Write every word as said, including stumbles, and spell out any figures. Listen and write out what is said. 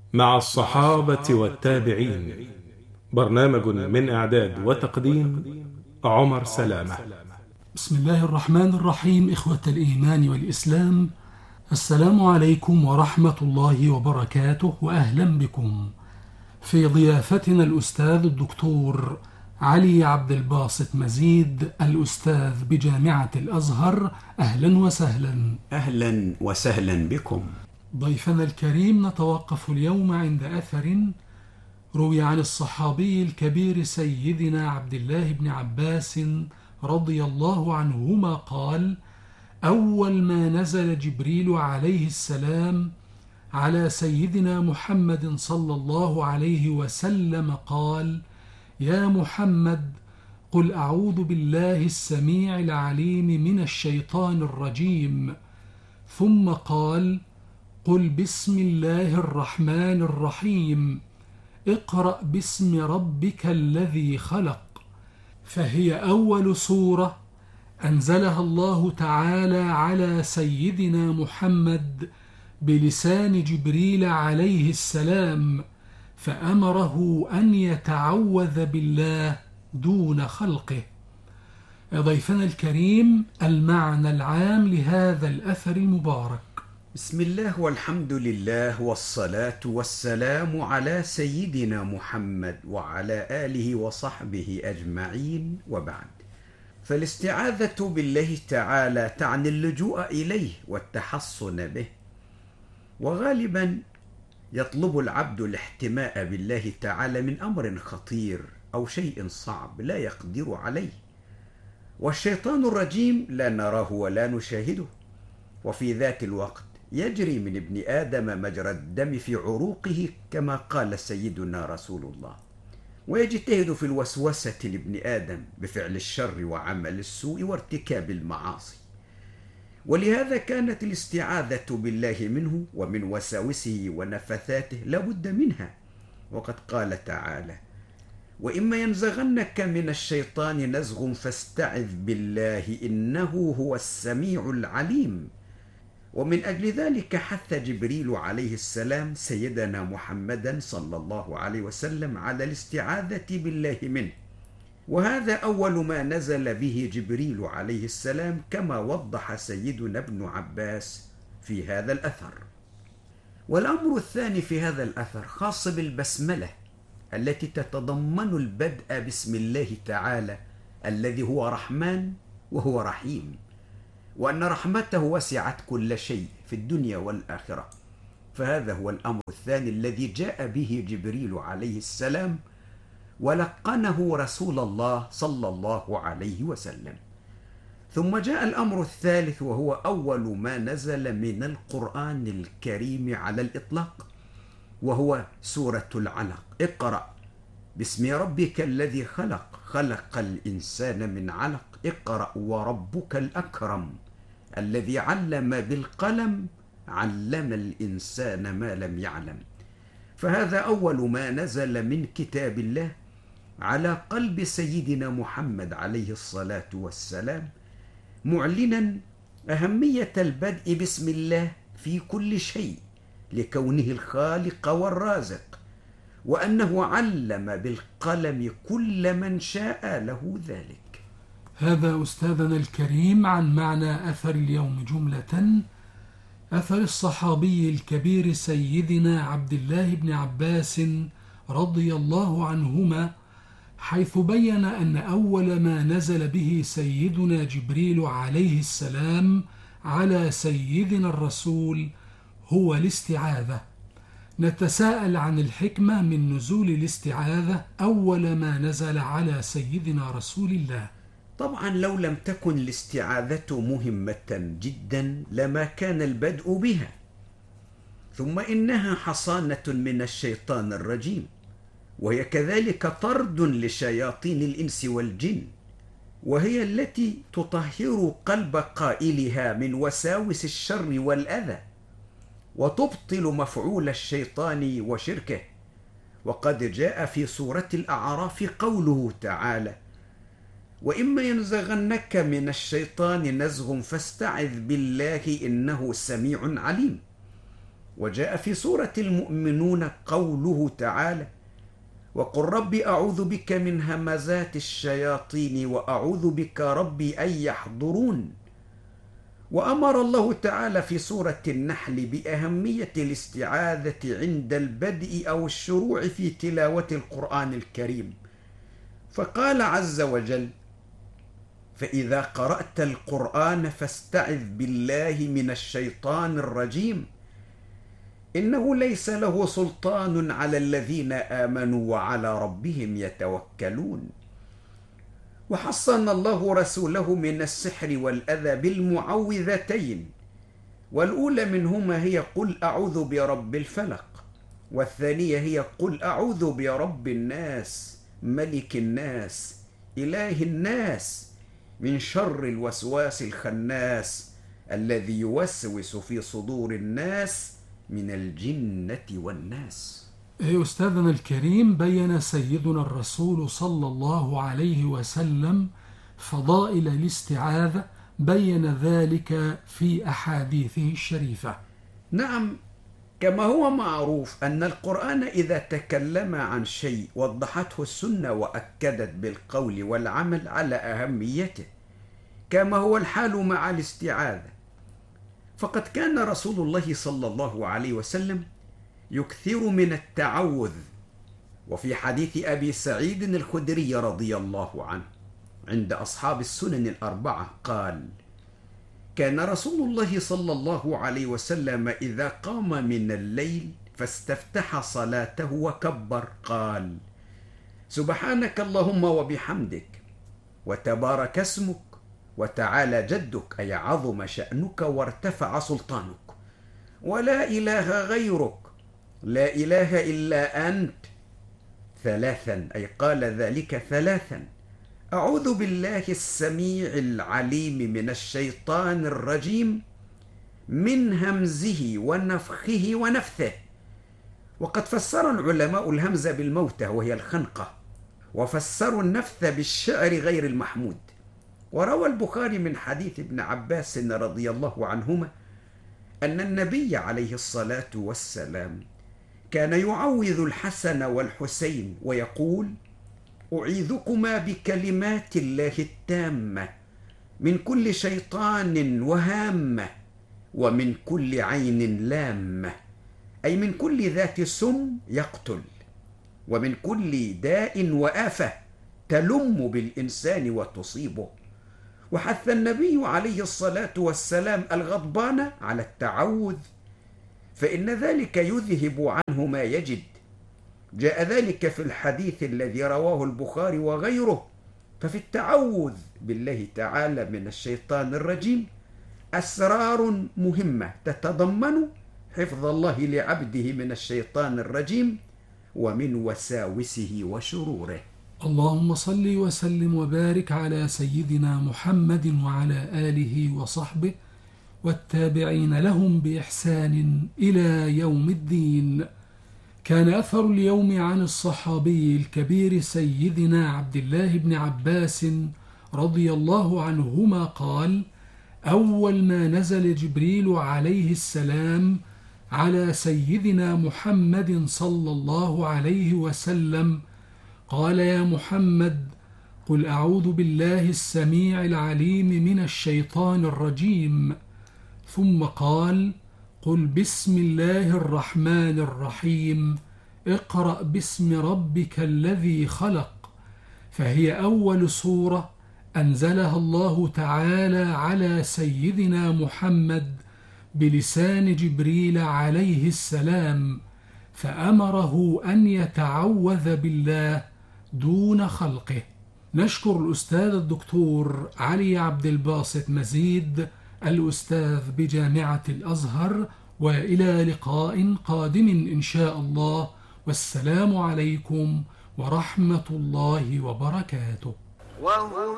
مع الصحابة والتابعين. برنامج من إعداد وتقديم عمر سلامة. بسم الله الرحمن الرحيم. إخوة الإيمان والإسلام، السلام عليكم ورحمة الله وبركاته، وأهلا بكم في ضيافتنا الأستاذ الدكتور علي عبد الباسط مزيد، الأستاذ بجامعة الأزهر. أهلا وسهلا. أهلا وسهلا بكم. ضيفنا الكريم، نتوقف اليوم عند أثر روي عن الصحابي الكبير سيدنا عبد الله بن عباس رضي الله عنهما قال: أول ما نزل جبريل عليه السلام على سيدنا محمد صلى الله عليه وسلم قال: يا محمد، قل أعوذ بالله السميع العليم من الشيطان الرجيم. ثم قال: قل بسم الله الرحمن الرحيم، اقرأ باسم ربك الذي خلق. فهي أول سورة أنزلها الله تعالى على سيدنا محمد بلسان جبريل عليه السلام، فأمره أن يتعوذ بالله دون خلقه. ضيفنا الكريم، المعنى العام لهذا الأثر المبارك. بسم الله والحمد لله والصلاة والسلام على سيدنا محمد وعلى آله وصحبه أجمعين، وبعد. فالاستعاذة بالله تعالى تعني اللجوء إليه والتحصن به، وغالبا يطلب العبد الاحتماء بالله تعالى من أمر خطير أو شيء صعب لا يقدر عليه. والشيطان الرجيم لا نراه ولا نشاهده، وفي ذات الوقت يجري من ابن آدم مجرى الدم في عروقه كما قال سيدنا رسول الله، ويجتهد في الوسوسة لابن آدم بفعل الشر وعمل السوء وارتكاب المعاصي. ولهذا كانت الاستعاذة بالله منه ومن وساوسه ونفثاته لابد منها، وقد قال تعالى: وإما ينزغنك من الشيطان نزغ فاستعذ بالله إنه هو السميع العليم. ومن أجل ذلك حث جبريل عليه السلام سيدنا محمدا صلى الله عليه وسلم على الاستعاذة بالله منه، وهذا أول ما نزل به جبريل عليه السلام كما وضح سيدنا ابن عباس في هذا الأثر. والأمر الثاني في هذا الأثر خاص بالبسملة التي تتضمن البدء بسم الله تعالى الذي هو رحمن وهو رحيم، وأن رحمته وسعت كل شيء في الدنيا والآخرة. فهذا هو الأمر الثاني الذي جاء به جبريل عليه السلام ولقنه رسول الله صلى الله عليه وسلم. ثم جاء الأمر الثالث وهو أول ما نزل من القرآن الكريم على الإطلاق، وهو سورة العلق: اقرأ باسم ربك الذي خلق، خلق الإنسان من علق، اقرأ وربك الأكرم الذي علم بالقلم، علم الإنسان ما لم يعلم. فهذا أول ما نزل من كتاب الله على قلب سيدنا محمد عليه الصلاة والسلام، معلنا أهمية البدء بسم الله في كل شيء لكونه الخالق والرازق، وأنه علم بالقلم كل من شاء له ذلك. هذا أستاذنا الكريم عن معنى أثر اليوم جملة. أثر الصحابي الكبير سيدنا عبد الله بن عباس رضي الله عنهما، حيث بين أن أول ما نزل به سيدنا جبريل عليه السلام على سيدنا الرسول هو الاستعاذة. نتساءل عن الحكمة من نزول الاستعاذة أول ما نزل على سيدنا رسول الله. طبعا لو لم تكن الاستعاذة مهمة جدا لما كان البدء بها. ثم إنها حصانة من الشيطان الرجيم، وهي كذلك طرد لشياطين الإنس والجن، وهي التي تطهر قلب قائلها من وساوس الشر والأذى، وتبطل مفعول الشيطان وشركه. وقد جاء في سورة الأعراف قوله تعالى: وإما ينزغنك من الشيطان نزغ فاستعذ بالله إنه سميع عليم. وجاء في سورة المؤمنون قوله تعالى: وقل ربي أعوذ بك من همزات الشياطين وأعوذ بك ربي أن يحضرون. وأمر الله تعالى في سورة النحل بأهمية الاستعاذة عند البدء أو الشروع في تلاوة القرآن الكريم، فقال عز وجل: فإذا قرأت القرآن فاستعذ بالله من الشيطان الرجيم إنه ليس له سلطان على الذين آمنوا وعلى ربهم يتوكلون. وحصن الله رسوله من السحر والأذى بالمعوذتين، والأولى منهما هي قل أعوذ برب الفلق، والثانية هي قل أعوذ برب الناس ملك الناس إله الناس من شر الوسواس الخناس الذي يوسوس في صدور الناس من الجنة والناس. أستاذنا الكريم، بين سيدنا الرسول صلى الله عليه وسلم فضائل الاستعاذة، بين ذلك في أحاديثه الشريفة. نعم، كما هو معروف أن القرآن إذا تكلم عن شيء وضحته السنة وأكدت بالقول والعمل على أهميته، كما هو الحال مع الاستعاذة. فقد كان رسول الله صلى الله عليه وسلم يكثر من التعوذ. وفي حديث أبي سعيد الخدري رضي الله عنه عند أصحاب السنن الأربعة قال: كان رسول الله صلى الله عليه وسلم إذا قام من الليل فاستفتح صلاته وكبر قال: سبحانك اللهم وبحمدك وتبارك اسمك وتعالى جدك، أي عظم شأنك وارتفع سلطانك، ولا إله غيرك، لا إله إلا أنت، ثلاثا، أي قال ذلك ثلاثا: أعوذ بالله السميع العليم من الشيطان الرجيم من همزه ونفخه ونفثه. وقد فسر العلماء الهمز بالموتى وهي الخنقة، وفسروا النفث بالشعر غير المحمود. وروى البخاري من حديث ابن عباس رضي الله عنهما أن النبي عليه الصلاة والسلام كان يعوذ الحسن والحسين ويقول: أعيذكما بكلمات الله التامة من كل شيطان وهامة ومن كل عين لامة، أي من كل ذات سم يقتل، ومن كل داء وآفة تلم بالإنسان وتصيبه. وحث النبي عليه الصلاة والسلام الغضبان على التعوذ، فإن ذلك يذهب عنه ما يجد. جاء ذلك في الحديث الذي رواه البخاري وغيره. ففي التعوذ بالله تعالى من الشيطان الرجيم أسرار مهمة تتضمن حفظ الله لعبده من الشيطان الرجيم ومن وساوسه وشروره. اللهم صل وسلم وبارك على سيدنا محمد وعلى آله وصحبه والتابعين لهم بإحسان إلى يوم الدين. كان أثر اليوم عن الصحابي الكبير سيدنا عبد الله بن عباس رضي الله عنهما قال: أول ما نزل جبريل عليه السلام على سيدنا محمد صلى الله عليه وسلم قال: يا محمد، قل أعوذ بالله السميع العليم من الشيطان الرجيم. ثم قال: قل بسم الله الرحمن الرحيم، اقرأ باسم ربك الذي خلق. فهي أول سورة أنزلها الله تعالى على سيدنا محمد بلسان جبريل عليه السلام، فأمره أن يتعوذ بالله دون خلقه. نشكر الأستاذ الدكتور علي عبد الباسط مزيد، الأستاذ بجامعة الأزهر، وإلى لقاء قادم إن شاء الله، والسلام عليكم ورحمة الله وبركاته.